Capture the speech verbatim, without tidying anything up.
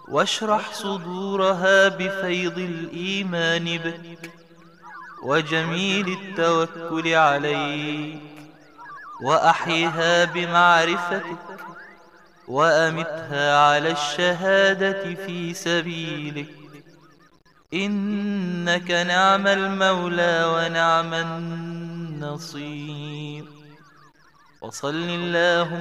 واشرح صدورها بفيض الإيمان بك وجميل التوكل عليك، وأحيها بمعرفتك، وأمتها على الشهادة في سبيلك، إنك نعم المولى ونعم النصير. وصل اللهم